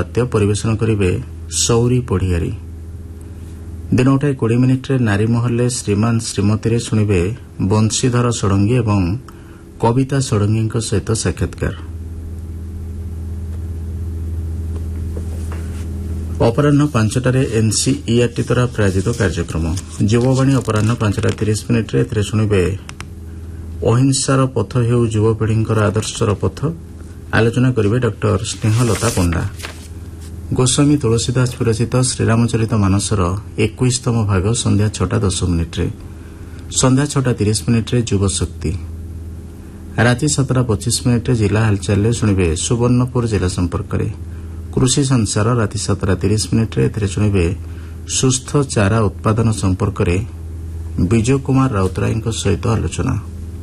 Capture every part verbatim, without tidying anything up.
वाद्य परिवेशन करिवे सौरी पढ़ियारी। दिन गोटाए कोड़े मिनिट्रे नारी महल्ले श्रीमान श्रीमती शुणिबे बंशीधर षडंगी एवं कविता षडंगी सहित साक्षात्कार। अपराह पांचटारे एनसीईआरटी द्वारा प्रायोजित कार्यक्रम युववाणी अपराह पांचटा तीस मिनिट्रे एथिरे शुणिबे अहिंसार पथ हेउ युवपीढ़ींकर आदर्शर पथ। आलोचना करिवे डॉक्टर स्नेहलता पंडा। गोस्वामी तुलसीदास विरचित श्रीरामचरित मानसर इक्कीसतम भाग संध्या छटा दस मिनिट्रे। संध्या छटा तीस मिनिट्रे युव शक्ति। राति सातटा पचिश मिनिट्रे जिला हालचाल शुणिबे सुवर्णपुर जिला संपर्क में। कृषि संसार राति सातटा तीस मिनिट्रे एथिरे शुणिबे सुस्थ चारा उत्पादन संपर्क में विजय कुमार राउतराय सहित आलोचना।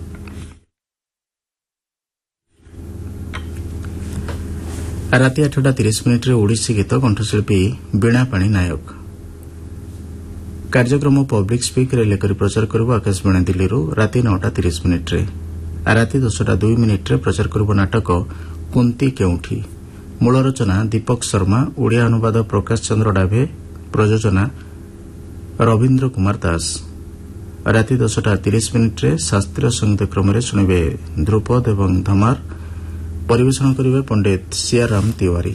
राति आठटा तीस मिनिट्रे ओडिसी गीत कंठशिल्पी बीणा पाणी नायक। कार्यक्रम पब्लिक स्पीक रे लेखरी प्रचार करिब आकाशवाणी दिल्ली राति नौटा तीस मिनिट्रे। राति दसटा दुई मिनिट्रे प्रचार करिब नाटक कुंती केउठी। मूल रचना दीपक शर्मा, ओडिया अनुवाद प्रकाश चंद्र डाभे, प्रयोजना रवीन्द्र कुमार दास। राति दसटा तीस मिनिट्रे शास्त्रीय संगीत क्रम शुणिबे ध्रुपद एवं धमार। परिवेशन करिवे पंडित सियाराम तिवारी।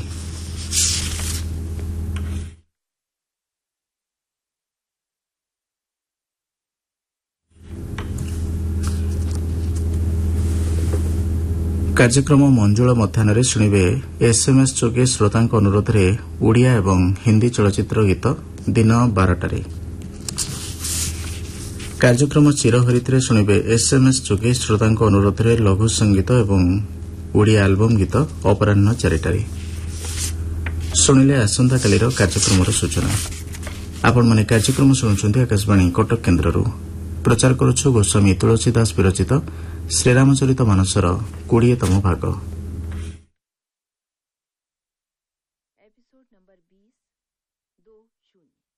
कार्यक्रम मंजुल मध्याह्न शुणिबे एसएमएस जोगे श्रोता अनुरोध में ओडिया एवं हिंदी चलचित्र गीत दिन बारटारे। कार्यक्रम चिरहरित शुणिबे एसएमएस जोगे श्रोता अनुरोध में लघु संगीत एवं ओडिया एल्बम गीत अपराह चारिटारे। शुणिले आसंता कालीर कार्यक्रम सूचना। आपण माने कार्यक्रम शुणुछन्ति आकाशवाणी कटक केन्द्ररू। प्रचार करुछु गोस्वामी तुलसीदास विरचित श्रीरामचरित मानसर कोड़ीतम भाग। एपिसोड नंबर बीस दो शून्य।